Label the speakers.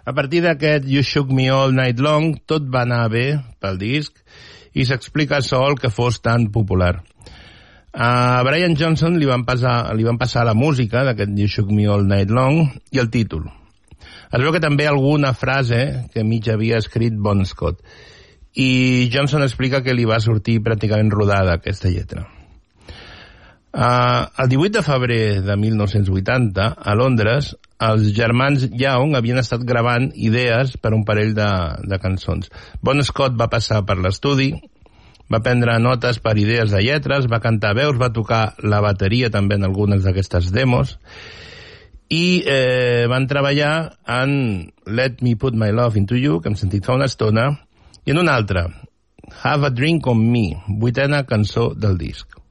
Speaker 1: A partir d'aquest You Shook Me All Night Long, tot va anar bé pel disc i s'explica sol que fos tan popular. A Brian Johnson li van passar la música d'aquest You Shook Me All Night Long i el títol. Es veu que també alguna frase que mig havia escrit Bon Scott. I Johnson explica que li va sortir pràcticament rodada aquesta lletra. El 18 de febrer de 1980, a Londres, els germans Young havien estat gravant idees per un parell de cançons. Bon Scott va passar per l'estudi, va prendre notes per idees de lletres, va cantar veus, va tocar la bateria també en algunes d'aquestes demos i van treballar en Let Me Put My Love Into You, que hem sentit fa una estona, i en una altra, Have a Drink on Me, 8ena cançó del disc.